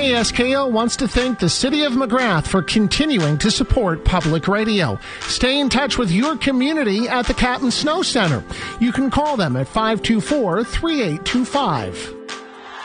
KSKO wants to thank the City of McGrath for continuing to support public radio. Stay in touch with your community at the Captain Snow Center. You can call them at 524-3825.